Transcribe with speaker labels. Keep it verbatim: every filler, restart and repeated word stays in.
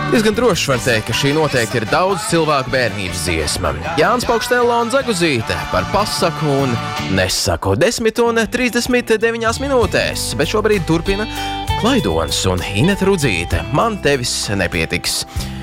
Speaker 1: Diezgan droši var teikt, ka šī noteikti ir daudz cilvēku bērnības dziesma. Jānis Paukštela un Zaguzīte par pasaku un nesaku desmit un trīsdesmit deviņās minūtēs, bet šobrīd turpina Klaidons un Ineta Rudzīte. Man tevis nepietiks.